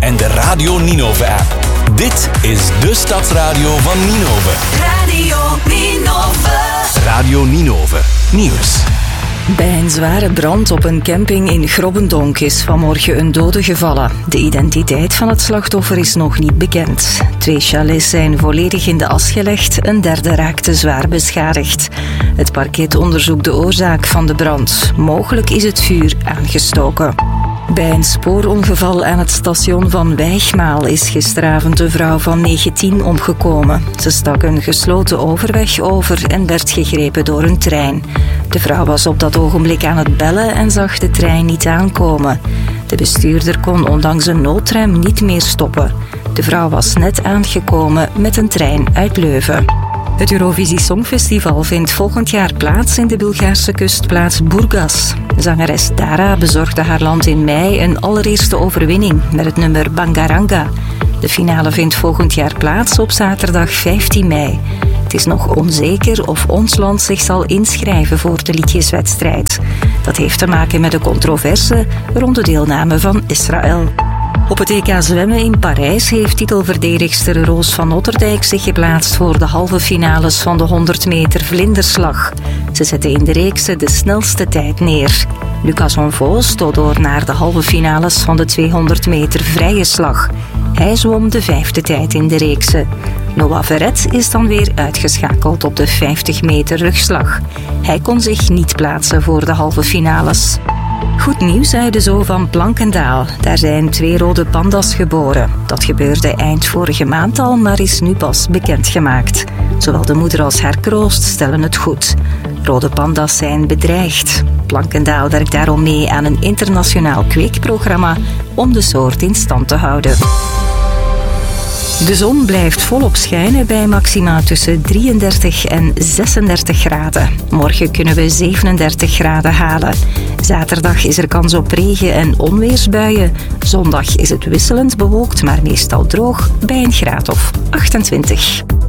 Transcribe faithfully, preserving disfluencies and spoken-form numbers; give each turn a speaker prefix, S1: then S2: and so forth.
S1: en de Radio Ninove-app. Dit is de Stadsradio van Ninove.
S2: Radio Ninove.
S1: Radio Ninove. Nieuws.
S3: Bij een zware brand op een camping in Grobbendonk is vanmorgen een dode gevallen. De identiteit van het slachtoffer is nog niet bekend. Twee chalets zijn volledig in de as gelegd, een derde raakte zwaar beschadigd. Het parket onderzoekt de oorzaak van de brand. Mogelijk is het vuur aangestoken. Bij een spoorongeval aan het station van Wijgmaal is gisteravond een vrouw van negentien omgekomen. Ze stak een gesloten overweg over en werd gegrepen door een trein. De vrouw was op dat ogenblik aan het bellen en zag de trein niet aankomen. De bestuurder kon ondanks een noodrem niet meer stoppen. De vrouw was net aangekomen met een trein uit Leuven. Het Eurovisie Songfestival vindt volgend jaar plaats in de Bulgaarse kustplaats Burgas. Zangeres Dara bezorgde haar land in mei een allereerste overwinning met het nummer Bangaranga. De finale vindt volgend jaar plaats op zaterdag vijftien mei. Het is nog onzeker of ons land zich zal inschrijven voor de liedjeswedstrijd. Dat heeft te maken met de controverse rond de deelname van Israël. Op het E K zwemmen in Parijs heeft titelverdedigster Roos van Otterdijk zich geplaatst voor de halve finales van de honderd meter vlinderslag. Ze zette in de reekse de snelste tijd neer. Lucas Onvaux stoot door naar de halve finales van de tweehonderd meter vrije slag. Hij zwom de vijfde tijd in de reekse. Noah Verret is dan weer uitgeschakeld op de vijftig meter rugslag. Hij kon zich niet plaatsen voor de halve finales. Goed nieuws uit de zoo van Plankendaal. Daar zijn twee rode panda's geboren. Dat gebeurde eind vorige maand al, maar is nu pas bekendgemaakt. Zowel de moeder als haar kroost stellen het goed. Rode panda's zijn bedreigd. Plankendaal werkt daarom mee aan een internationaal kweekprogramma om de soort in stand te houden. De zon blijft volop schijnen bij maxima tussen drieëndertig en zesendertig graden. Morgen kunnen we zevenendertig graden halen. Zaterdag is er kans op regen- en onweersbuien. Zondag is het wisselend bewolkt, maar meestal droog bij een graad of achtentwintig.